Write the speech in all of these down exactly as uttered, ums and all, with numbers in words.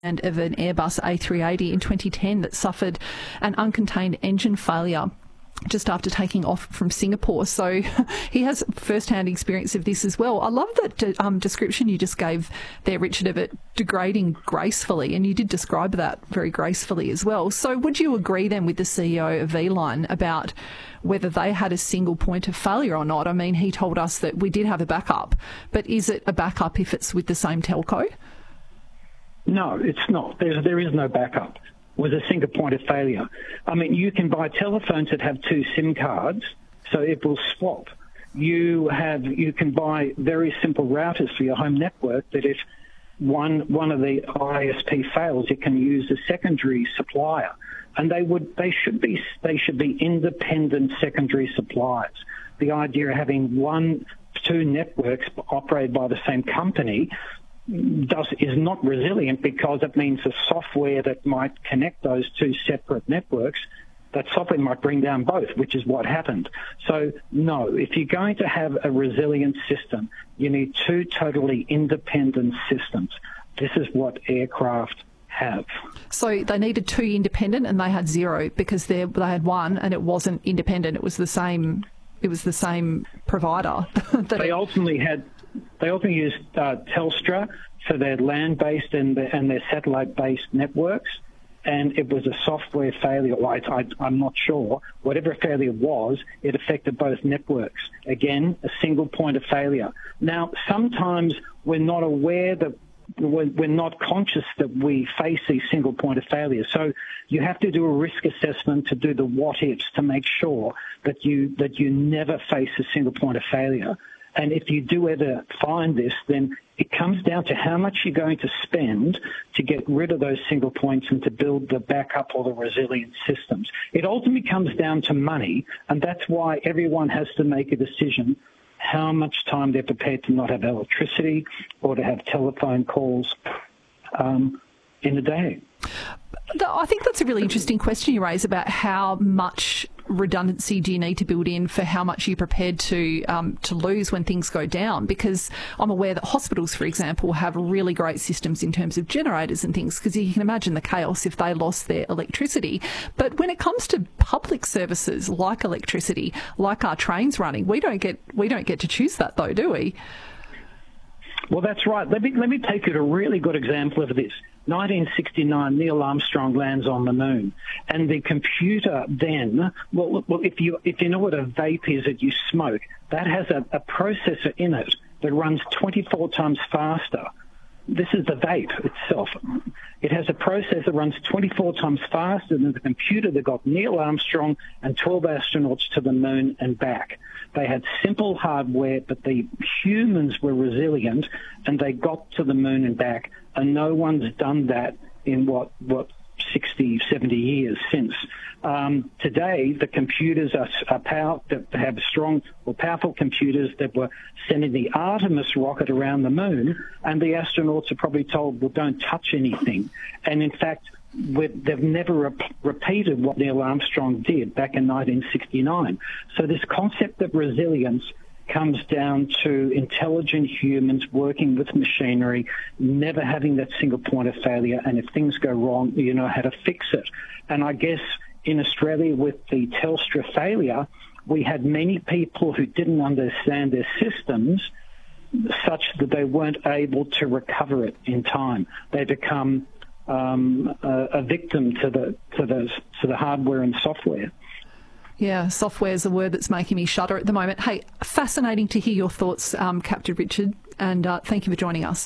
and of an Airbus A three eighty in twenty ten that suffered an uncontained engine failure just after taking off from Singapore. So he has first-hand experience of this as well. I love that um, description you just gave there, Richard, of it degrading gracefully, and you did describe that very gracefully as well. So would you agree then with the C E O of V-Line about whether they had a single point of failure or not? I mean, he told us that we did have a backup, but is it a backup if it's with the same telco? No, it's not. There's, there is no backup. It was a single point of failure. I mean, you can buy telephones that have two SIM cards, so it will swap. You have, you can buy very simple routers for your home network that if one one of the I S P fails, it can use a secondary supplier, and they would they should be they should be independent secondary suppliers. The idea of having one two networks operated by the same company does is not resilient, because it means the software that might connect those two separate networks, that software might bring down both, which is what happened. So no, if you're going to have a resilient system, you need two totally independent systems. This is what aircraft have. So they needed two independent and they had zero because they they had one and it wasn't independent. It was the same. It was the same provider. They ultimately had. They ultimately used uh, Telstra for their land-based and, the, and their satellite-based networks, and it was a software failure. Well, I, I, I'm not sure. Whatever failure was, it affected both networks. Again, a single point of failure. Now, sometimes we're not aware that we're, we're not conscious that we face these single point of failures. So you have to do a risk assessment to do the what-ifs to make sure that you that you never face a single point of failure. And if you do ever find this, then it comes down to how much you're going to spend to get rid of those single points and to build the backup or the resilient systems. It ultimately comes down to money, and that's why everyone has to make a decision how much time they're prepared to not have electricity or to have telephone calls um, in a day. I think that's a really interesting question you raise about how much redundancy do you need to build in for how much you're prepared to um, to lose when things go down, because I'm aware that hospitals, for example, have really great systems in terms of generators and things, because you can imagine the chaos if they lost their electricity. But when it comes to public services like electricity, like our trains running, we don't get we don't get to choose that though, do we? Well, that's right. Let me let me take you to a really good example of this. nineteen sixty-nine, Neil Armstrong lands on the moon, and the computer then, well, well if you if you know what a vape is that you smoke, that has a, a processor in it that runs twenty-four times faster. This is the vape itself. It has a processor that runs twenty-four times faster than the computer that got Neil Armstrong and twelve astronauts to the moon and back. They had simple hardware, but the humans were resilient, and they got to the moon and back, and no one's done that in, what, what sixty, seventy years since. Um, today, the computers are, are power, that have strong or powerful computers that were sending the Artemis rocket around the moon, and the astronauts are probably told, well, don't touch anything. And in fact, they've never rep- repeated what Neil Armstrong did back in nineteen sixty-nine. So this concept of resilience comes down to intelligent humans working with machinery, never having that single point of failure, and if things go wrong, you know how to fix it. And I guess in Australia with the Telstra failure, we had many people who didn't understand their systems such that they weren't able to recover it in time. They become um, a, a victim to the to the to the hardware and software. Yeah, software is a word that's making me shudder at the moment. Hey, fascinating to hear your thoughts, um, Captain Richard, and uh, thank you for joining us.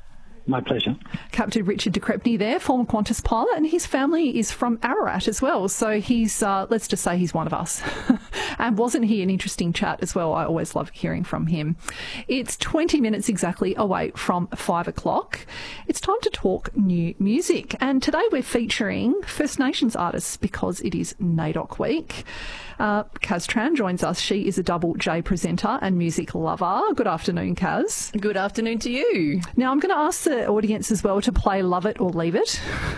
My pleasure. Captain Richard de Crespigny there, former Qantas pilot, and his family is from Ararat as well. So he's, uh, let's just say he's one of us. And wasn't he an interesting chat as well? I always love hearing from him. It's twenty minutes exactly away from five o'clock. It's time to talk new music. And today we're featuring First Nations artists because it is NAIDOC week. Uh, Kaz Tran joins us. She is a Double J presenter and music lover. Good afternoon, Kaz. Good afternoon to you. Now, I'm going to ask the audience as well to play Love It or Leave It.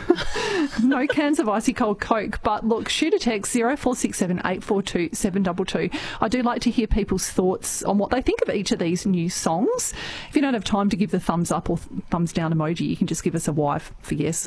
No cans of icy cold Coke, but look, shoot a text zero four six seven eight four two seven two two. I do like to hear people's thoughts on what they think of each of these new songs. If you don't have time to give the thumbs up or thumbs down emoji, you can just give us a Y for yes